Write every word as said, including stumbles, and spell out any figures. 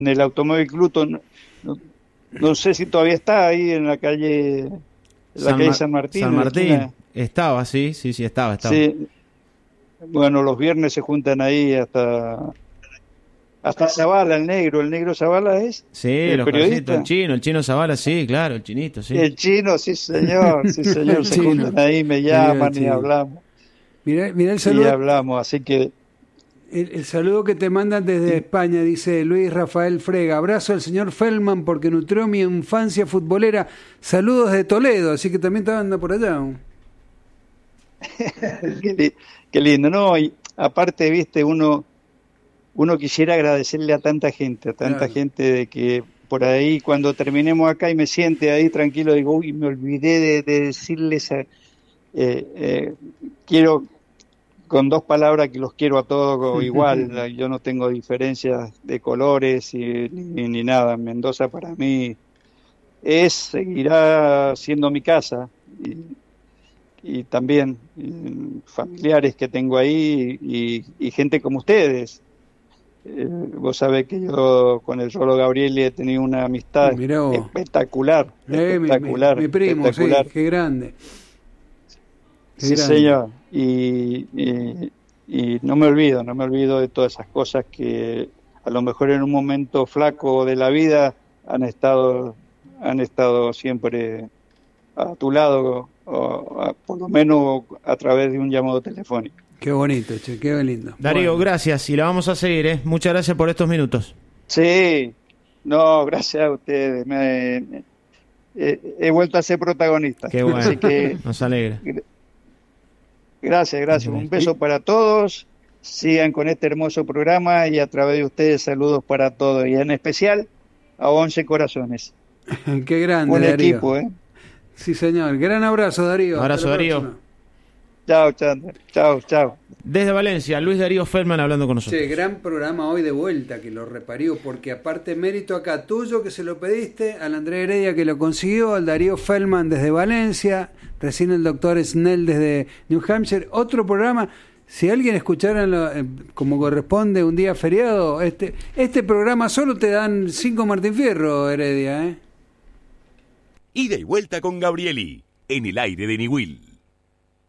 el Automóvil Club, no, no, no sé si todavía está ahí en la calle, en la San calle Ma- San Martín. San en la Martín, esquina. estaba, sí, sí, sí, estaba, estaba. Sí, bueno, los viernes se juntan ahí hasta, hasta Zavala, el negro, el negro Zavala es Sí, el los casitos, el periodista. chino, el chino Zavala, sí, claro, el chinito, sí. El chino, sí señor, sí señor, El se chino, juntan ahí, me querido llaman y chino. hablamos, Mirá, mirá el y saludo, hablamos, así que el, el saludo que te mandan desde España, dice Luis Rafael Frega. Abrazo al señor Feldman porque nutrió mi infancia futbolera. Saludos de Toledo, así que también te anda por allá. qué, li- qué lindo, ¿no? Y aparte, viste, uno, uno quisiera agradecerle a tanta gente, a tanta Claro. gente de que por ahí cuando terminemos acá y me siente ahí tranquilo, digo, uy, me olvidé de, de decirles, a- eh, eh, quiero con dos palabras que los quiero a todos igual, yo no tengo diferencias de colores y, ni, ni nada, Mendoza para mí es, seguirá siendo mi casa. Y, y también eh, familiares que tengo ahí y, y gente como ustedes. Eh, vos sabés que yo con el Rolo Gabrieli he tenido una amistad Mirá vos. espectacular, Eh, mi, mi- espectacular, mi primo, espectacular. sí, qué grande. Qué Sí, grande. señor. Y, y, y no me olvido, no me olvido de todas esas cosas que a lo mejor en un momento flaco de la vida han estado, han estado siempre a tu lado, o a- por lo menos a través de un llamado telefónico. Qué bonito, che, qué lindo. Darío, Bueno. gracias, y la vamos a seguir, ¿eh? Muchas gracias por estos minutos. Sí, no, gracias a ustedes. Me, me- he, he vuelto a ser protagonista. Qué bueno, Así que nos alegra. gracias, gracias. Un beso para todos. Sigan con este hermoso programa y a través de ustedes saludos para todos y en especial a Once Corazones. Qué grande, Un Darío. equipo, ¿eh? Sí, señor. Gran abrazo, Darío. Hasta Abrazo, la Darío. próxima. Chao, Chandler. Chao, chao. Desde Valencia, Luis Darío Feldman hablando con nosotros. Che, gran programa hoy de vuelta, que lo reparió, porque aparte mérito acá tuyo que se lo pediste, al Andrés Heredia que lo consiguió, al Darío Feldman desde Valencia, recién el doctor Snell desde New Hampshire. Otro programa, si alguien escuchara lo, eh, como corresponde un día feriado, este este programa solo te dan cinco Martín Fierro, Heredia, ¿eh? Ida y vuelta con Gabrieli, en el aire de Niwil.